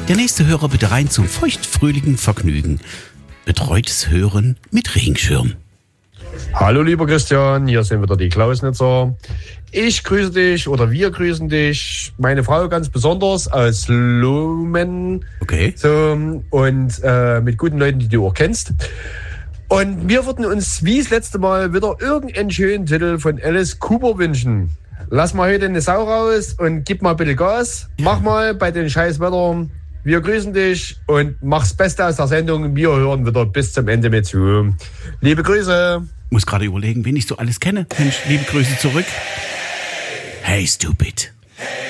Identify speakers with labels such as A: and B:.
A: Der nächste Hörer bitte rein zum feuchtfröhlichen Vergnügen. Betreutes Hören mit Regenschirm.
B: Hallo lieber Christian, hier sind wieder die Klausnitzer. Ich grüße dich oder wir grüßen dich, meine Frau ganz besonders aus Lumen.
A: Okay.
B: So, und mit guten Leuten, die du auch kennst. Und wir würden uns wie das letzte Mal wieder irgendeinen schönen Titel von Alice Cooper wünschen. Lass mal heute eine Sau raus und gib mal bitte Gas. Mach mal bei den scheiß Wetter. Wir grüßen dich und mach's Beste aus der Sendung. Wir hören wieder bis zum Ende mit zu. Liebe Grüße.
A: Muss gerade überlegen, wen ich so alles kenne. Mensch, liebe Grüße zurück. Hey, stupid.